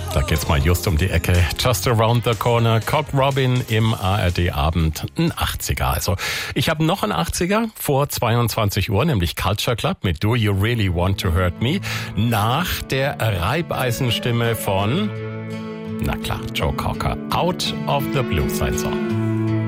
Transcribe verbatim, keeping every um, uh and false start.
Da geht's mal just um die Ecke. Just around the corner. Cock Robin im A R D-Abend. Ein achtziger. Also, ich habe noch einen achtziger vor zweiundzwanzig Uhr, nämlich Culture Club mit Do You Really Want to Hurt Me? Nach der Reibeisenstimme von, na klar, Joe Cocker. Out of the Blue, sein Song.